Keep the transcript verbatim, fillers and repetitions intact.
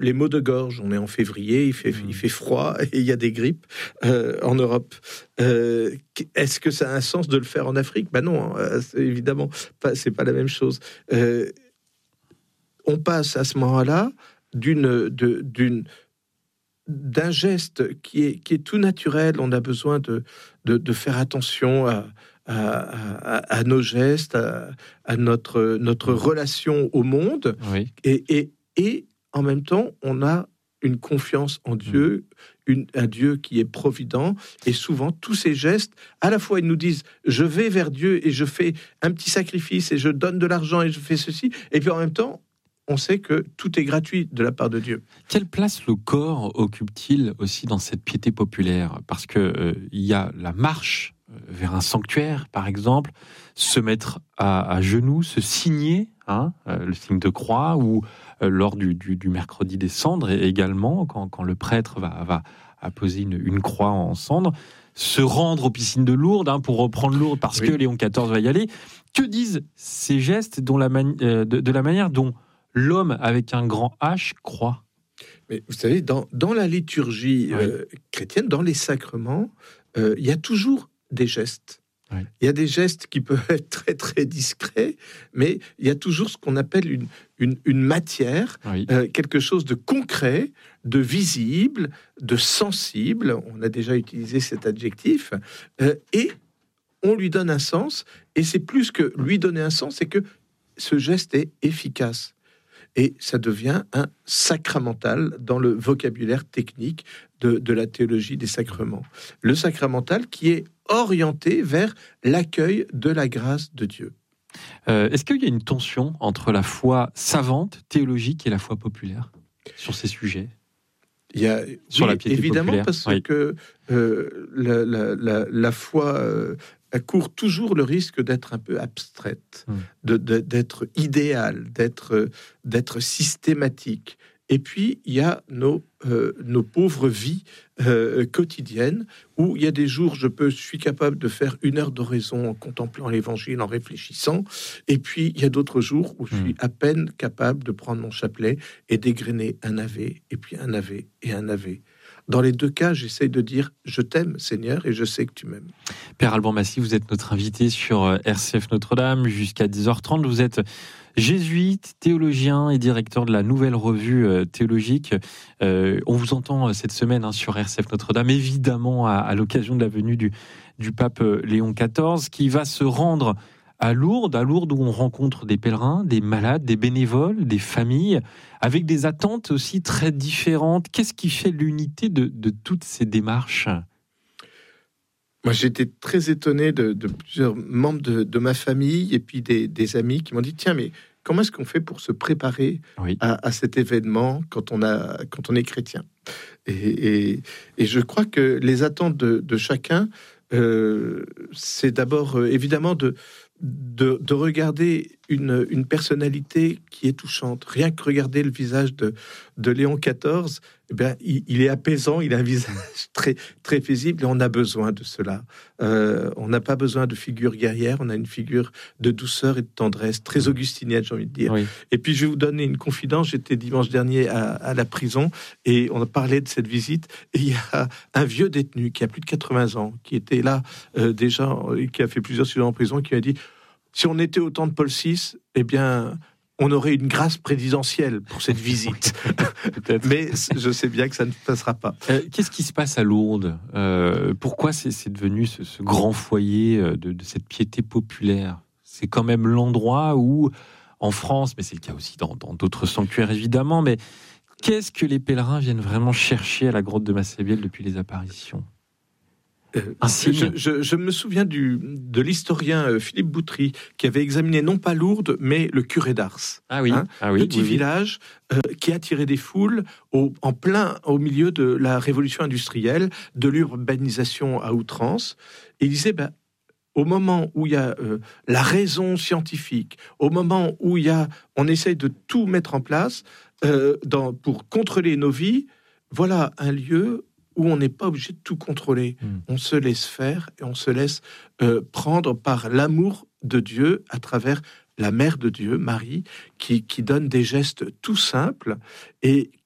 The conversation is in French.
les maux de gorge. On est en février, il fait, mmh. il fait froid et il y a des grippes euh, en Europe. Euh, est-ce que ça a un sens de le faire en Afrique ? Ben non, hein, c'est évidemment, pas, c'est pas la même chose. Euh, on passe à ce moment-là d'une, de, d'une, d'un geste qui est, qui est tout naturel. On a besoin de, de, de faire attention à, à, à, à nos gestes, à, à notre, notre relation au monde. Oui. Et, et, et en même temps, on a une confiance en Dieu, une, un Dieu qui est provident. Et souvent, tous ces gestes, à la fois, ils nous disent « je vais vers Dieu et je fais un petit sacrifice et je donne de l'argent et je fais ceci ». Et puis en même temps, on sait que tout est gratuit de la part de Dieu. Quelle place le corps occupe-t-il aussi dans cette piété populaire ? Parce qu'il euh, y a la marche vers un sanctuaire, par exemple, se mettre à, à genoux, se signer, hein, euh, le signe de croix, ou euh, lors du, du, du mercredi des cendres, et également, quand, quand le prêtre va, va apposer une, une croix en cendres, se rendre aux piscines de Lourdes, hein, pour reprendre Lourdes, parce oui. que Léon quatorze va y aller. Que disent ces gestes dont la mani- euh, de, de la manière dont l'homme avec un grand H croit ? Mais vous savez, dans, dans la liturgie oui. euh, chrétienne, dans les sacrements, euh, il y a toujours des gestes. Oui. Il y a des gestes qui peuvent être très très discrets, mais il y a toujours ce qu'on appelle une, une, une matière, oui. euh, quelque chose de concret, de visible, de sensible. On a déjà utilisé cet adjectif, euh, et on lui donne un sens, et c'est plus que lui donner un sens, c'est que ce geste est efficace. Et ça devient un sacramental dans le vocabulaire technique de, de la théologie des sacrements. Le sacramental qui est orienté vers l'accueil de la grâce de Dieu. Euh, est-ce qu'il y a une tension entre la foi savante, théologique, et la foi populaire sur ces sujets ? Il y a, sur oui, la piété évidemment, populaire. parce oui. que euh, la, la, la, la foi euh, court toujours le risque d'être un peu abstraite, mmh. de, de, d'être idéale, d'être, d'être systématique. Et puis, il y a nos, euh, nos pauvres vies euh, quotidiennes, où il y a des jours, je, peux, je suis capable de faire une heure d'oraison en contemplant l'Évangile, en réfléchissant. Et puis, il y a d'autres jours où je suis à peine capable de prendre mon chapelet et d'égrener un ave, et puis un ave, et un ave. Dans les deux cas, j'essaye de dire « Je t'aime, Seigneur, et je sais que tu m'aimes ». Père Alban Massy, vous êtes notre invité sur R C F Notre-Dame jusqu'à dix heures trente. Vous êtes jésuite, théologien et directeur de la Nouvelle Revue Théologique. Euh, on vous entend cette semaine hein, sur R C F Notre-Dame, évidemment à, à l'occasion de la venue du, du pape Léon quatorze, qui va se rendre à Lourdes, à Lourdes où on rencontre des pèlerins, des malades, des bénévoles, des familles, avec des attentes aussi très différentes. Qu'est-ce qui fait l'unité de, de toutes ces démarches ? Moi, j'étais très étonné de, de plusieurs membres de, de ma famille et puis des, des amis qui m'ont dit « Tiens, mais comment est-ce qu'on fait pour se préparer oui. à, à cet événement quand on, a, quand on est chrétien ?» et, et, et je crois que les attentes de, de chacun, euh, c'est d'abord euh, évidemment de... De, de regarder une, une personnalité qui est touchante. Rien que regarder le visage de, de Léon quatorze, eh bien, il, il est apaisant, il a un visage très, très paisible et on a besoin de cela. Euh, on n'a pas besoin de figure guerrière, on a une figure de douceur et de tendresse, très augustinienne, j'ai envie de dire. Oui. Et puis, je vais vous donner une confidence. J'étais dimanche dernier à, à la prison et on a parlé de cette visite. Et il y a un vieux détenu qui a plus de quatre-vingts ans, qui était là euh, déjà, qui a fait plusieurs séjours en prison, qui m'a dit si on était au temps de Paul six, eh bien, on aurait une grâce présidentielle pour cette visite. Mais je sais bien que ça ne passera pas. Euh, qu'est-ce qui se passe à Lourdes ? euh, Pourquoi c'est, c'est devenu ce, ce grand foyer de, de cette piété populaire ? C'est quand même l'endroit où, en France, mais c'est le cas aussi dans, dans d'autres sanctuaires évidemment, mais qu'est-ce que les pèlerins viennent vraiment chercher à la grotte de Massabielle depuis les apparitions ? Euh, je, je, je me souviens du, de l'historien euh, Philippe Boutry qui avait examiné non pas Lourdes mais le curé d'Ars, ah oui, hein, ah oui, petit oui, village euh, qui attirait des foules au, en plein au milieu de la révolution industrielle, de l'urbanisation à outrance. Et il disait ben, au moment où il y a euh, la raison scientifique, au moment où il y a, on essaye de tout mettre en place euh, dans, pour contrôler nos vies, voilà un lieu où on n'est pas obligé de tout contrôler. Mmh. On se laisse faire et on se laisse euh, prendre par l'amour de Dieu à travers la mère de Dieu, Marie, qui, qui donne des gestes tout simples et